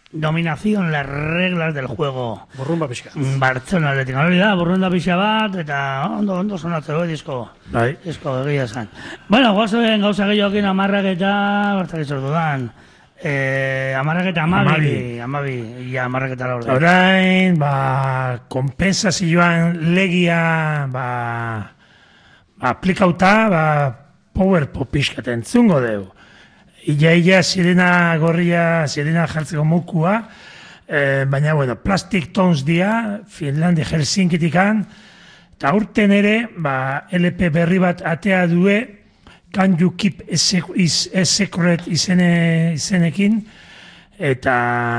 dominación, las reglas del juego. Burrumba pixka. Bartzona atletik. Hori da, burrunda pixa bat, eta ondo sonatzeko, disko. Bai. Disko egia esan. Bueno, goazen gauza gehiokin amarrak eta, bartak izortu dan. Amarrak eta amabi, ia amarrak eta laurde. Orain, kompensazioan legia, aplikauta, PowerPoint pixkat entzungo deu. Ia sirena gorria, sirena jartzeko mukua, baina, bueno, Plastic Tones dia, Finlandia Helsinkitikan, eta urten ere, LP berri bat atea due, Can You Keep a Secret izenekin, eta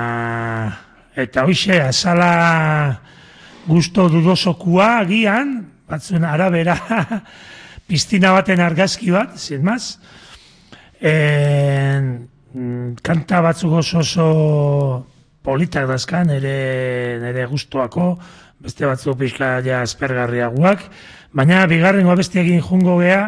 hoxe, azala gusto dudosokua agian, batzuen arabera, piztina baten argazki bat, zin maz, kanta batzuk oso politak dazkan, nire gustoako, beste batzuk pixka ja aspergarriagoak, baina bigarrengo abestiakin jungo gea,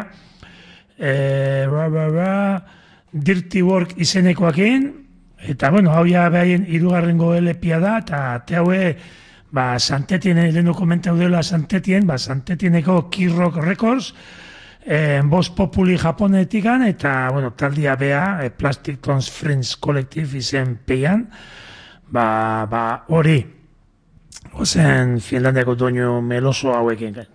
Dirty Work izenekoakin, eta bueno, hau ja behaien hirugarrengo LP-a da, eta haue, Santetien, lehen dokumentau dela Santetien, Santetieneko Key Rock Records, Voz Populi Japonetikan, eta, bueno, taldia bea, Plastic Tones Friends Collective izen peian, hori, ozen Finlandiako doinu meloso hauekin.